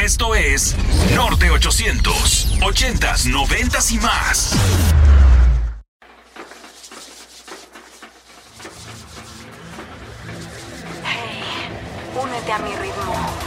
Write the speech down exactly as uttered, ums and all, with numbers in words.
Esto es Norte ochocientos, ochentas, noventas y más. Hey, únete a mi ritmo.